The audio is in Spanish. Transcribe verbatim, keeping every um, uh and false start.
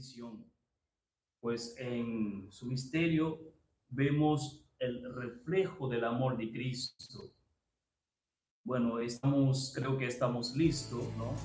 bendición, pues en su misterio vemos el reflejo del amor de Cristo. Bueno, estamos, creo que estamos listos, ¿no?